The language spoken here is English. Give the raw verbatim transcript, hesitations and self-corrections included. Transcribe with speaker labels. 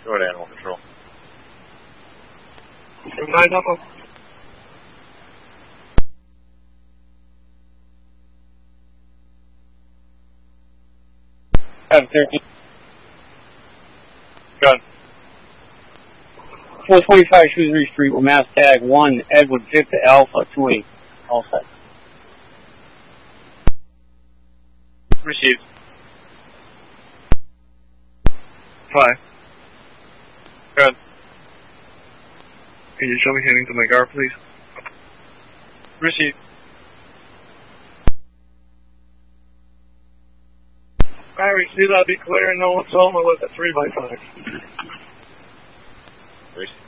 Speaker 1: Go ahead, Animal Control.
Speaker 2: nine Alpha.
Speaker 3: Have thirteen.
Speaker 1: Gun.
Speaker 3: four twenty-five Shrewsbury Street with mass tag one Edward Victor Alpha two eight. All set.
Speaker 1: Received.
Speaker 2: Five.
Speaker 1: Good.
Speaker 2: Can you show me heading to my guard, please?
Speaker 1: Received.
Speaker 2: Barry, see that be clear, no one's home with a three by five.
Speaker 1: Received.